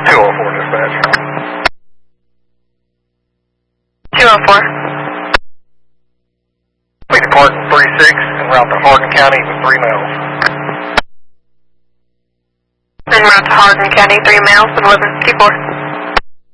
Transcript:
204 dispatch. 204. Please depart 36 en route to Hardin County with 3 males. En route to Hardin County, 3 males, 1154.